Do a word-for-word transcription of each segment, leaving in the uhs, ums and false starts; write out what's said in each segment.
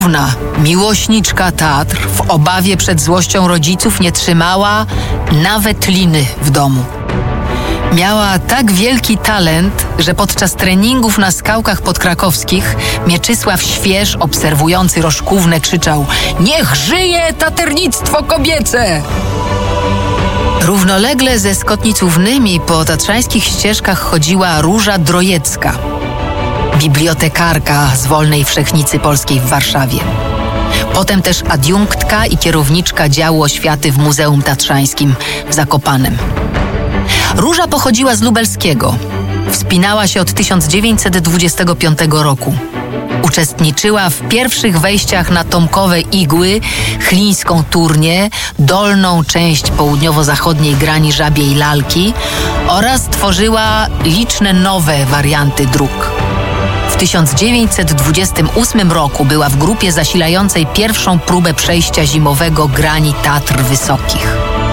Ona, miłośniczka Tatr, w obawie przed złością rodziców nie trzymała nawet liny w domu. Miała tak wielki talent, że podczas treningów na skałkach podkrakowskich Mieczysław Śwież, obserwujący Roszkównę, krzyczał: „Niech żyje taternictwo kobiece!” Równolegle ze skotnicównymi po tatrzańskich ścieżkach chodziła Róża Drojecka, bibliotekarka z Wolnej Wszechnicy Polskiej w Warszawie. Potem też adiunktka i kierowniczka działu oświaty w Muzeum Tatrzańskim w Zakopanem. Róża pochodziła z lubelskiego. Wspinała się od tysiąc dziewięćset dwudziestego piątego roku. Uczestniczyła w pierwszych wejściach na Tomkowe Igły, Chlińską Turnię, dolną część południowo-zachodniej grani Żabiej Lalki oraz tworzyła liczne nowe warianty dróg. W tysiąc dziewięćset dwudziestym ósmym roku była w grupie zasilającej pierwszą próbę przejścia zimowego grani Tatr Wysokich.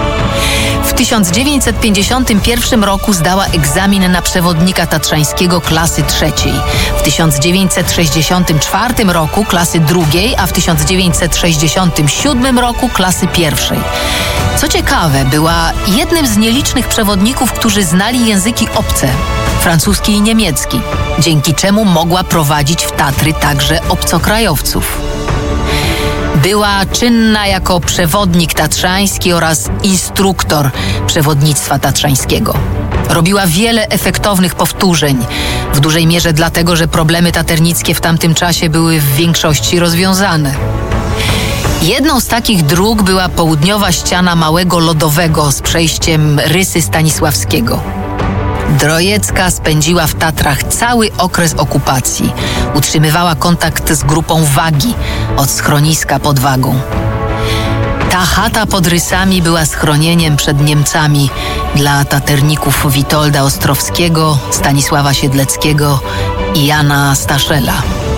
W tysiąc dziewięćset pięćdziesiątym pierwszym roku zdała egzamin na przewodnika tatrzańskiego klasy trzeciej, w tysiąc dziewięćset sześćdziesiątym czwartym roku klasy drugiej, a w tysiąc dziewięćset sześćdziesiątym siódmym roku klasy pierwszej. Co ciekawe, była jednym z nielicznych przewodników, którzy znali języki obce, francuski i niemiecki, dzięki czemu mogła prowadzić w Tatry także obcokrajowców. Była czynna jako przewodnik tatrzański oraz instruktor przewodnictwa tatrzańskiego. Robiła wiele efektownych powtórzeń, w dużej mierze dlatego, że problemy taternickie w tamtym czasie były w większości rozwiązane. Jedną z takich dróg była południowa ściana Małego Lodowego z przejściem Rysy Stanisławskiego. Drojecka spędziła w Tatrach cały okres okupacji. Utrzymywała kontakt z grupą Wagi od schroniska pod Wagą. Ta chata pod Rysami była schronieniem przed Niemcami dla taterników Witolda Ostrowskiego, Stanisława Siedleckiego i Jana Staszela.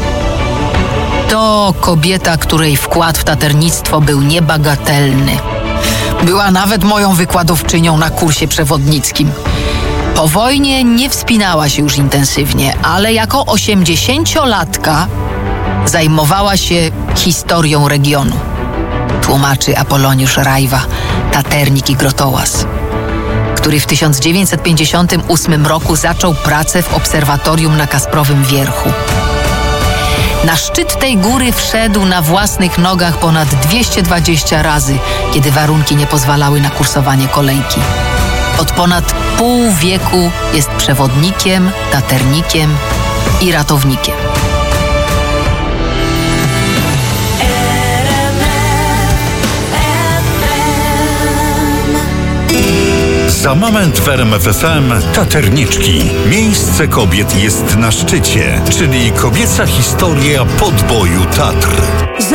To kobieta, której wkład w taternictwo był niebagatelny. Była nawet moją wykładowczynią na kursie przewodnickim. Po wojnie nie wspinała się już intensywnie, ale jako osiemdziesięciolatka zajmowała się historią regionu. Tłumaczy Apoloniusz Rajwa, taternik i grotołaz, który w tysiąc dziewięćset pięćdziesiątym ósmym roku zaczął pracę w obserwatorium na Kasprowym Wierchu. Na szczyt tej góry wszedł na własnych nogach ponad dwieście dwadzieścia razy, kiedy warunki nie pozwalały na kursowanie kolejki. Od ponad pół wieku jest przewodnikiem, taternikiem i ratownikiem. Za moment w R M F F M Taterniczki. Miejsce kobiet jest na szczycie, czyli kobieca historia podboju Tatr.